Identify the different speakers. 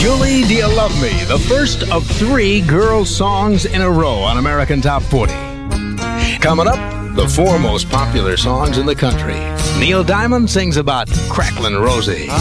Speaker 1: Julie, Do You Love Me? The first of 3 girl songs in a row on American Top 40. Coming up, the 4 most popular songs in the country. Neil Diamond sings about Cracklin' Rosie.